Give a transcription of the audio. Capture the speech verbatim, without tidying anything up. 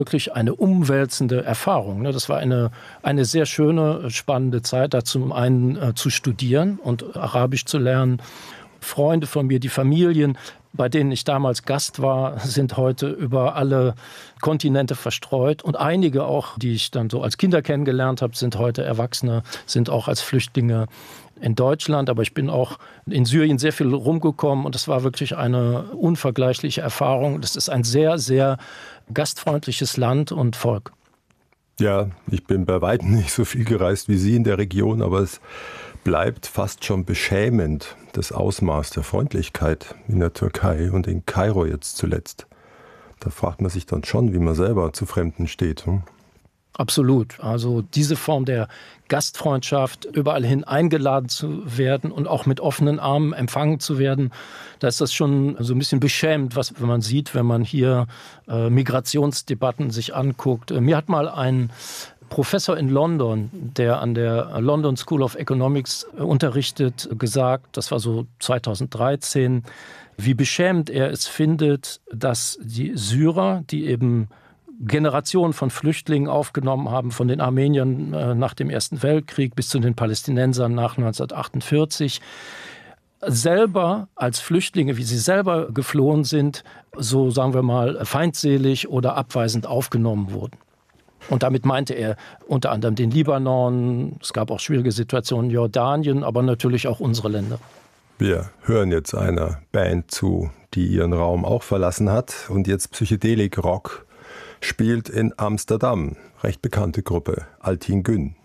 wirklich eine umwälzende Erfahrung. Das war eine, eine sehr schöne, spannende Zeit, da zum einen äh, zu studieren und Arabisch zu lernen. Freunde von mir, die Familien, bei denen ich damals Gast war, sind heute über alle Kontinente verstreut. Und einige auch, die ich dann so als Kinder kennengelernt habe, sind heute Erwachsene, sind auch als Flüchtlinge in Deutschland. Aber ich bin auch in Syrien sehr viel rumgekommen und es war wirklich eine unvergleichliche Erfahrung. Das ist ein sehr, sehr gastfreundliches Land und Volk. Ja, ich bin bei weitem nicht so viel gereist wie Sie in der Region, aber es bleibt fast schon beschämend, das Ausmaß der Freundlichkeit in der Türkei und in Kairo jetzt zuletzt. Da fragt man sich dann schon, wie man selber zu Fremden steht. Hm? Absolut. Also diese Form der Gastfreundschaft, überall hin eingeladen zu werden und auch mit offenen Armen empfangen zu werden, da ist das schon so ein bisschen beschämend, was wenn man sieht, wenn man hier äh, Migrationsdebatten sich anguckt. Mir hat mal ein Professor in London, der an der London School of Economics unterrichtet, gesagt, das war so zweitausenddreizehn, wie beschämend er es findet, dass die Syrer, die eben Generationen von Flüchtlingen aufgenommen haben, von den Armeniern äh, nach dem Ersten Weltkrieg bis zu den Palästinensern nach neunzehnhundertachtundvierzig, selber als Flüchtlinge, wie sie selber geflohen sind, so sagen wir mal feindselig oder abweisend aufgenommen wurden. Und damit meinte er unter anderem den Libanon, es gab auch schwierige Situationen in Jordanien, aber natürlich auch unsere Länder. Wir hören jetzt einer Band zu, die ihren Raum auch verlassen hat und jetzt Psychedelik Rock spielt in Amsterdam. Recht bekannte Gruppe, Altin Gün.